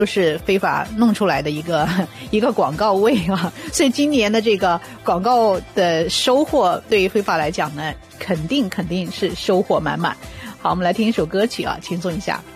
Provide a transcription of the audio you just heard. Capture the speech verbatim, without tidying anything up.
就是非法弄出来的一个一个广告位啊，所以今年的这个广告的收获对于非法来讲呢，肯定肯定是收获满满。好，我们来听一首歌曲啊，轻松一下。